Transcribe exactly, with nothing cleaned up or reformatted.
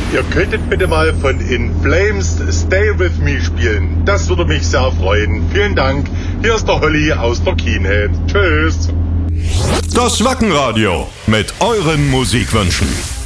Ihr könntet bitte mal von In Flames Stay With Me spielen. Das würde mich sehr freuen. Vielen Dank. Hier ist der Holly aus der Keenhead. Tschüss. Das Wackenradio mit euren Musikwünschen.